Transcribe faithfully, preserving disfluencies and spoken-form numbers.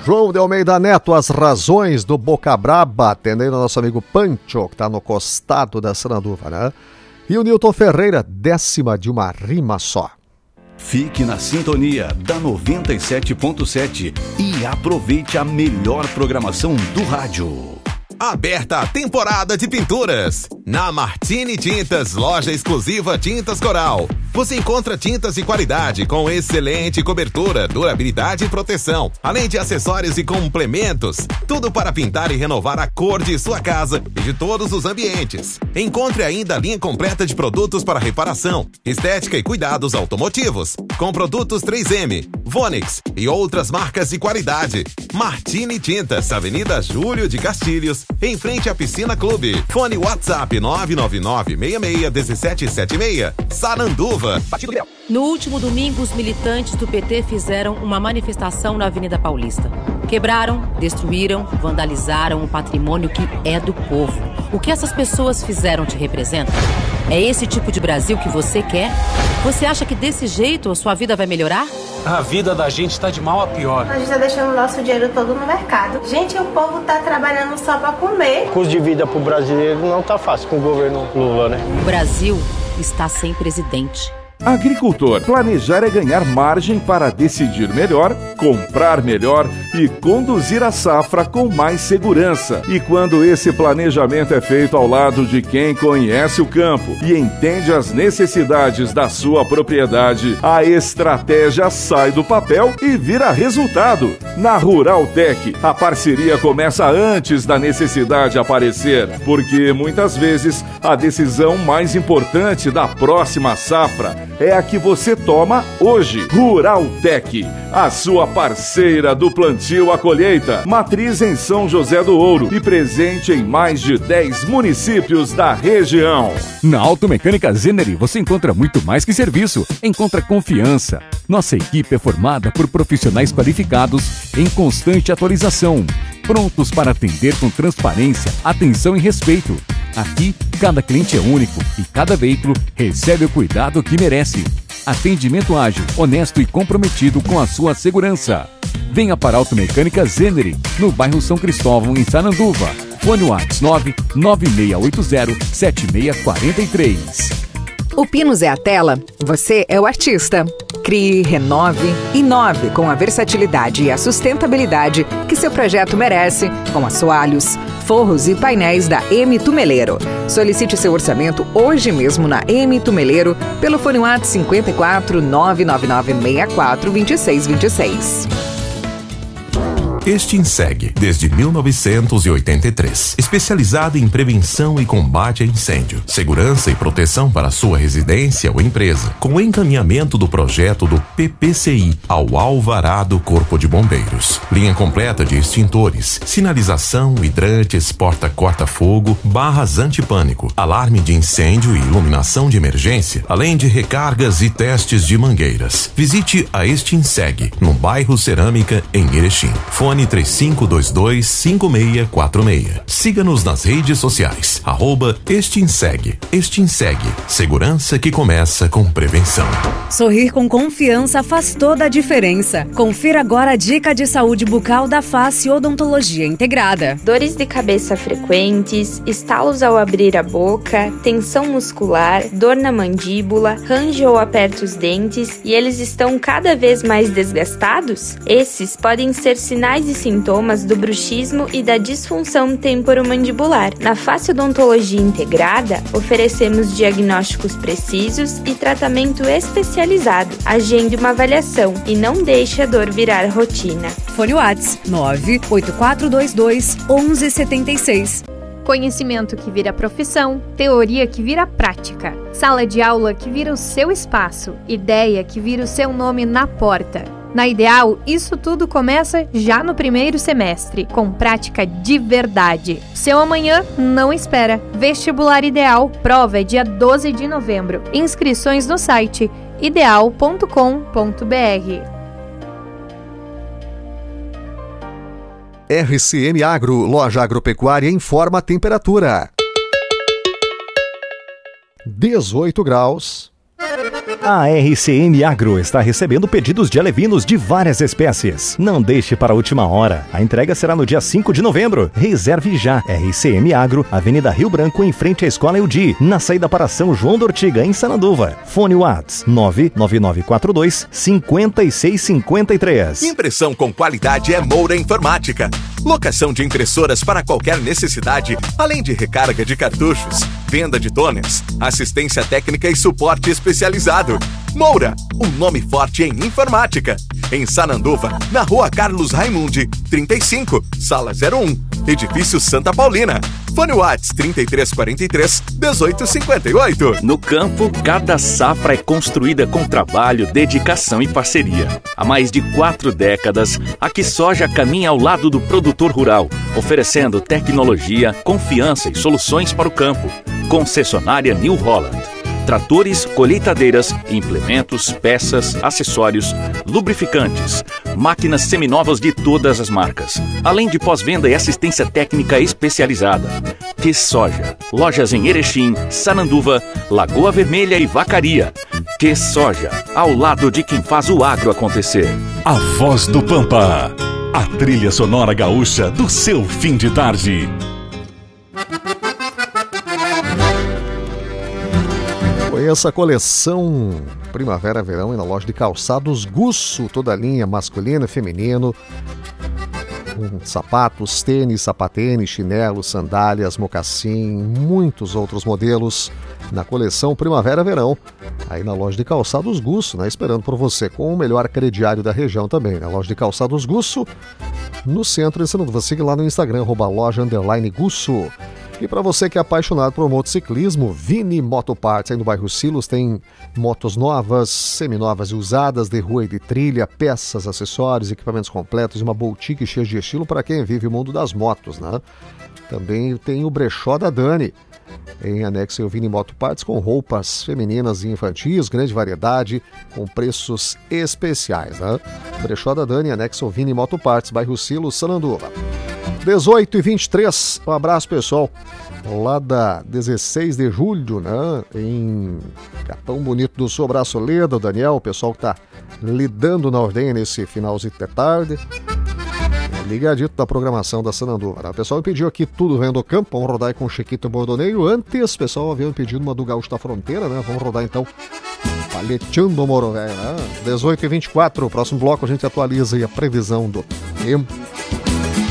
João de Almeida Neto, as razões do Boca Braba, atendendo ao nosso amigo Pancho, que está no costado da Sananduva, né? E o Newton Ferreira, décima de uma rima só. Fique na sintonia da noventa e sete ponto sete e aproveite a melhor programação do rádio. Aberta a temporada de pinturas. Na Martini Tintas, loja exclusiva Tintas Coral. Você encontra tintas de qualidade com excelente cobertura, durabilidade e proteção, além de acessórios e complementos. Tudo para pintar e renovar a cor de sua casa e de todos os ambientes. Encontre ainda a linha completa de produtos para reparação, estética e cuidados automotivos, com produtos três M, Vonix e outras marcas de qualidade. Martini Tintas, Avenida Júlio de Castilhos, em frente à Piscina Clube. Fone WhatsApp nove nove nove, seis seis, um sete sete seis. Saranduva. No último domingo, os militantes do P T fizeram uma manifestação na Avenida Paulista. Quebraram, destruíram, vandalizaram o patrimônio que é do povo. O que essas pessoas fizeram te representa? É esse tipo de Brasil que você quer? Você acha que desse jeito a sua vida vai melhorar? A vida da gente tá de mal a pior. A gente tá deixando o nosso dinheiro todo no mercado. Gente, o povo tá trabalhando só pra comer. O custo de vida pro brasileiro não tá fácil com o governo Lula, né? O Brasil está sem presidente. Agricultor, planejar é ganhar margem para decidir melhor, comprar melhor e conduzir a safra com mais segurança. E quando esse planejamento é feito ao lado de quem conhece o campo e entende as necessidades da sua propriedade, a estratégia sai do papel e vira resultado. Na Ruraltec, a parceria começa antes da necessidade aparecer, porque muitas vezes a decisão mais importante da próxima safra é a que você toma hoje. Ruraltec, a sua parceira do plantio à colheita. Matriz em São José do Ouro e presente em mais de dez municípios da região. Na Automecânica Zenery você encontra muito mais que serviço. Encontra confiança. Nossa equipe é formada por profissionais qualificados em constante atualização, prontos para atender com transparência, atenção e respeito. Aqui, cada cliente é único e cada veículo recebe o cuidado que merece. Atendimento ágil, honesto e comprometido com a sua segurança. Venha para a Automecânica Zenery, no bairro São Cristóvão, em Sananduva. Fone WhatsApp nove nove seis oito zero sete seis quatro três. O Pinos é a tela, você é o artista. Crie, renove, inove com a versatilidade e a sustentabilidade que seu projeto merece, com assoalhos, forros e painéis da M Tumeleiro. Solicite seu orçamento hoje mesmo na M Tumeleiro pelo fone WhatsApp cinco quatro nove nove nove seis quatro dois seis dois seis. Extinseg, desde mil novecentos e oitenta e três. Especializada em prevenção e combate a incêndio, segurança e proteção para sua residência ou empresa, com encaminhamento do projeto do P P C I ao alvará do Corpo de Bombeiros. Linha completa de extintores, sinalização, hidrantes, porta-corta-fogo, barras antipânico, alarme de incêndio e iluminação de emergência, além de recargas e testes de mangueiras. Visite a Extinseg, no bairro Cerâmica, em Erechim. Fone três cinco dois dois cinco seis quatro seis. Siga-nos nas redes sociais. Arroba Extinseg. Extinseg. Segurança que começa com prevenção. Sorrir com confiança faz toda a diferença. Confira agora a dica de saúde bucal da Face Odontologia Integrada. Dores de cabeça frequentes, estalos ao abrir a boca, tensão muscular, dor na mandíbula, range ou aperta os dentes e eles estão cada vez mais desgastados? Esses podem ser sinais e sintomas do bruxismo e da disfunção temporomandibular. Na Face Odontologia Integrada, oferecemos diagnósticos precisos e tratamento especializado. Agende uma avaliação e não deixe a dor virar rotina. Fone WhatsApp nove oito quatro dois dois um um sete seis. Conhecimento que vira profissão, teoria que vira prática, sala de aula que vira o seu espaço, ideia que vira o seu nome na porta. Na Ideal, isso tudo começa já no primeiro semestre, com prática de verdade. Seu amanhã não espera. Vestibular Ideal, prova é dia doze de novembro. Inscrições no site ideal ponto com ponto br. R C M Agro, loja agropecuária, informa a temperatura. dezoito graus. A R C M Agro está recebendo pedidos de alevinos de várias espécies. Não deixe para a última hora. A entrega será no dia cinco de novembro. Reserve já. R C M Agro, Avenida Rio Branco, em frente à Escola Eudi, na saída para São João do Ortiga, em Sananduva. Fone Whats nove nove nove quatro dois cinco seis cinco três. Impressão com qualidade é Moura Informática. Locação de impressoras para qualquer necessidade, além de recarga de cartuchos, venda de toners, assistência técnica e suporte especializado. Moura, um nome forte em informática. Em Sananduva, na Rua Carlos Raimundi, trinta e cinco, Sala zero um, Edifício Santa Paulina. Fone Whats trinta e três quarenta e três, dezoito cinquenta e oito. No campo, cada safra é construída com trabalho, dedicação e parceria. Há mais de quatro décadas, a QuiSoja caminha ao lado do produtor rural, oferecendo tecnologia, confiança e soluções para o campo. Concessionária New Holland. Tratores, colheitadeiras, implementos, peças, acessórios, lubrificantes, máquinas seminovas de todas as marcas, além de pós-venda e assistência técnica especializada. QuiSoja, lojas em Erechim, Sananduva, Lagoa Vermelha e Vacaria. QuiSoja, ao lado de quem faz o agro acontecer. A Voz do Pampa, a trilha sonora gaúcha do seu fim de tarde. Conheça a coleção Primavera-Verão na loja de calçados Gusso, toda a linha masculino e feminino, com sapatos, tênis, sapatênis, chinelos, sandálias, mocassim, muitos outros modelos na coleção Primavera-Verão, aí na loja de calçados Gusso, né, esperando por você, com o melhor crediário da região também, na loja de calçados Gusso, no centro de Sananduva. Siga lá no Instagram, arroba loja underline Gusso. E para você que é apaixonado por motociclismo, Vini Moto Parts, aí no bairro Silos, tem motos novas, seminovas e usadas, de rua e de trilha, peças, acessórios, equipamentos completos e uma boutique cheia de estilo para quem vive o mundo das motos, né? Também tem o brechó da Dani, em anexo ao Vini Moto Parts, com roupas femininas e infantis, grande variedade, com preços especiais, né? Brechó da Dani, anexo ao Vini Moto Parts, bairro Silos, Sananduva. dezoito e vinte e três, um abraço pessoal, lá da dezesseis de julho, né, em Capão Bonito do Sul. Abraço Leda, o Daniel, o pessoal que tá lidando na ordem nesse finalzinho de tarde, ligadito da programação da Sananduva, né? O pessoal me pediu aqui Tudo Vem do Campo, vamos rodar aí com Chiquito Bordoneio. Antes, o pessoal havia me pedido uma do Gaúcho da Fronteira, né, vamos rodar então Paleteando Moro Velho, né? dezoito e vinte e quatro, próximo bloco a gente atualiza aí a previsão do tempo.